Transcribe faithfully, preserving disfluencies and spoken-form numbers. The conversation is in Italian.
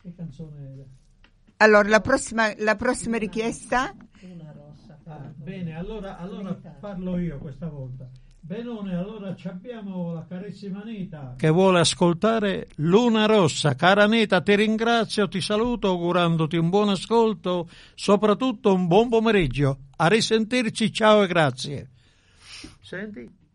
Che canzone era? Allora, la prossima, la prossima richiesta? Una rossa. Ah, bene, allora, allora parlo io questa volta. Benone, allora ci abbiamo la carissima Anita che vuole ascoltare Luna Rossa. Cara Anita, ti ringrazio, ti saluto augurandoti un buon ascolto, soprattutto un buon pomeriggio. A risentirci, ciao e grazie. Senti?